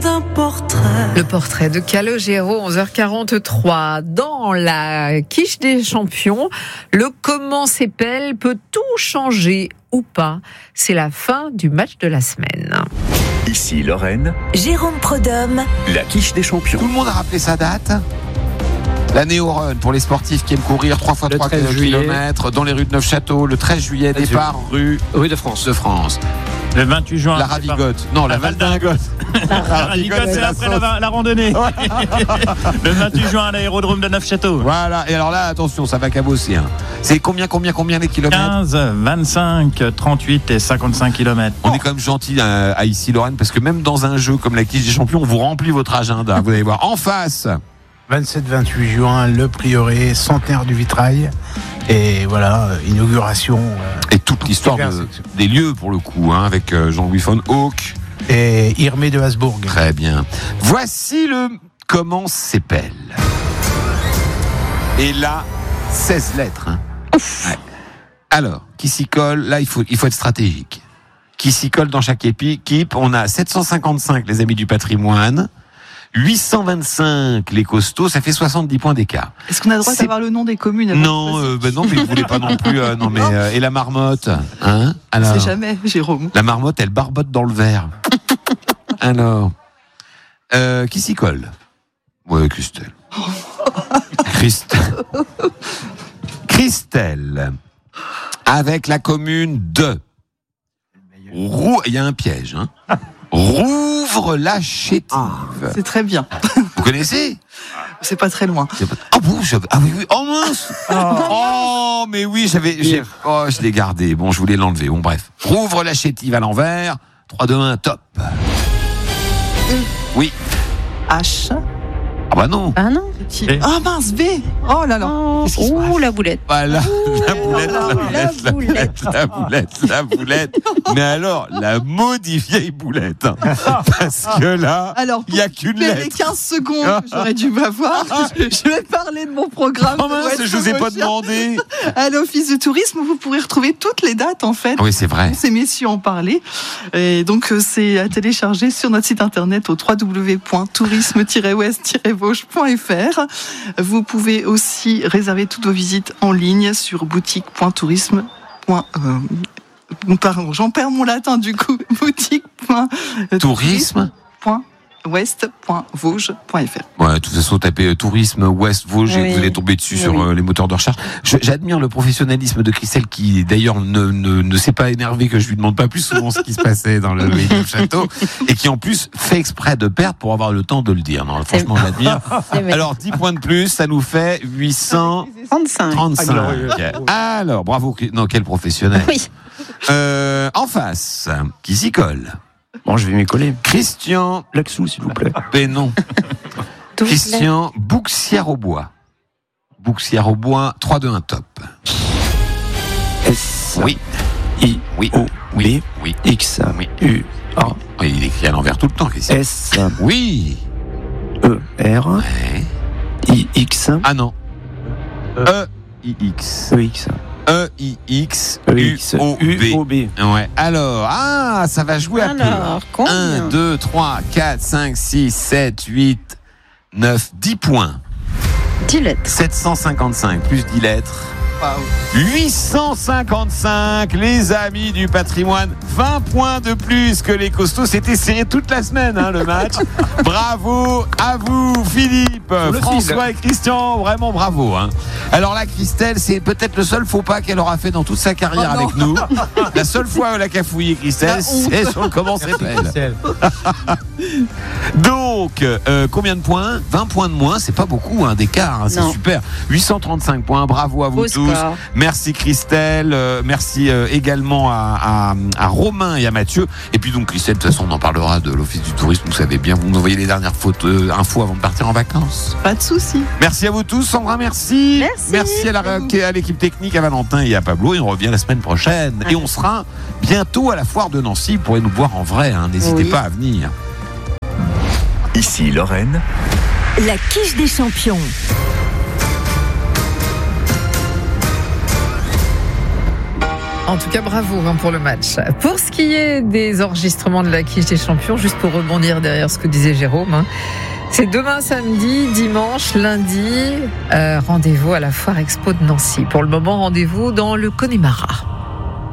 d'un portrait. Le portrait de Calogero, 11h43. Dans la quiche des champions, le comment s'épelle peut tout changer ou pas. C'est la fin du match de la semaine. Ici Lorraine, Jérôme Prudhomme. la quiche des champions. Tout le monde a rappelé sa date. La Néo-Run pour les sportifs qui aiment courir 3 x 3 km dans les rues de Neufchâteau. Le 13 juillet, départ rue de France. Le 28 juin. La Ravigote. Non, la Valdingote. La Ravigote, c'est après la randonnée. Le 28 juin à l'aérodrome de Neufchâteau. Voilà, et alors là, attention, ça va cabosser. Hein. C'est combien les kilomètres? 15, 25, 38 et 55 km. On est quand même gentil à ici Lorraine, parce que même dans un jeu comme la quiche des champions, on vous remplit votre agenda. Vous allez voir. En face 27-28 juin, le prieuré, centenaire du vitrail. Et voilà, inauguration. Et toute l'histoire des lieux, pour le coup, hein, avec Jean-Louis von Hauck. Et Irmé de Habsbourg. Très bien. Voici le comment s'épelle. Et là, 16 lettres. Hein. Ouais. Alors, qui s'y colle? Là, il faut être stratégique. Qui s'y colle dans chaque équipe? On a 755, les amis du patrimoine. 825 les costauds, ça fait 70 points d'écart. Est-ce qu'on a le droit d'avoir le nom des communes? Non, non, mais vous voulez pas non plus. Non, mais et la marmotte, hein? Alors, on sait jamais, Jérôme. La marmotte, elle barbote dans le verre. Alors, qui s'y colle? Ouais, Christelle. Christelle, avec la commune de Roux. Il y a un piège, hein? Rouvres-la-Chétive. C'est très bien. Vous connaissez? C'est pas très loin. Ah bon, oui. Oh mince. Oh, mais oui, je l'ai gardé. Bon, je voulais l'enlever. Bon, bref. Rouvres-la-Chétive à l'envers. 3, 2, 1, top. Oui. H. Ah bah non. Ah non. Ah mince, B. Oh là là. Oh, la boulette. Voilà. La boulette. Mais alors, la maudite vieille boulette. Hein. Parce que là, il n'y a qu'une lettre. Les 15 secondes que j'aurais dû m'avoir, je vais parler de mon programme. Oh mince, je vous ai pas demandé. À l'Office de tourisme, vous pourrez retrouver toutes les dates, en fait. Oui, c'est vrai. Ces messieurs en parlaient. Et donc, c'est à télécharger sur notre site internet au www.tourisme-ouest-vosges.fr. Vous pouvez aussi réserver toutes vos visites en ligne sur boutique.tourisme. Pardon, j'en perds mon latin du coup. Boutique.tourisme.ouest.vosges.fr. Ouais, de toute façon, tapez tourisme Ouest Vosges et vous allez tomber dessus sur les moteurs de recherche. J'admire le professionnalisme de Christelle qui, d'ailleurs, ne s'est pas énervé que je lui demande pas plus souvent ce qui se passait dans le château et qui, en plus, fait exprès de perdre pour avoir le temps de le dire. Non, franchement, j'admire. Alors, 10 points de plus, ça nous fait 835. Alors, bravo. Non, quel professionnel. Oui. En face, qui s'y colle? Bon, je vais m'y coller. Christian Laxou, s'il vous plaît. Ben non. Christian Bouxières-au-Bois. Bouxières-au-Bois, 3, 2, 1, top. S. Oui. I. Oui. O. Oui. B. Oui. X. Oui. U. A. Oui, il écrit à l'envers tout le temps, Christian. S. Oui. E. R. Ouais. I. X. Ah non. E-I-X. E. X. E-I-X-U-O-B. Ouais. Alors, ça va jouer à peu. 1, 2, 3, 4, 5, 6, 7, 8, 9, 10 points. 10 lettres. 755 plus 10 lettres. Wow. 855, les amis du patrimoine. 20 points de plus que les costauds. C'était serré toute la semaine, hein, le match. Bravo à vous, Philippe, François et Christian. Vraiment bravo. Hein. Alors là, Christelle, c'est peut-être le seul faux pas qu'elle aura fait dans toute sa carrière avec nous. La seule fois où elle a cafouillé Christelle, c'est sur le comment s'appelle. Donc, combien de points? 20 points de moins, c'est pas beaucoup hein, d'écart, hein, c'est super. 835 points, bravo à vous tous. Merci Christelle, merci également à Romain et à Mathieu. Et puis donc Christelle, de toute façon on en parlera de l'Office du tourisme, vous savez bien, vous nous envoyez les dernières infos avant de partir en vacances. Pas de soucis. Merci à vous tous, Sandra, merci. Merci à l'équipe technique, à Valentin et à Pablo, et on revient la semaine prochaine. Et on sera bientôt à la foire de Nancy, vous pourrez nous voir en vrai, hein, n'hésitez pas à venir. Ici Lorraine, La quiche des champions. En tout cas, bravo pour le match. Pour ce qui est des enregistrements de la quiche des champions, juste pour rebondir derrière ce que disait Jérôme, c'est demain samedi, dimanche, lundi, rendez-vous à la Foire Expo de Nancy. Pour le moment, rendez-vous dans le Connemara.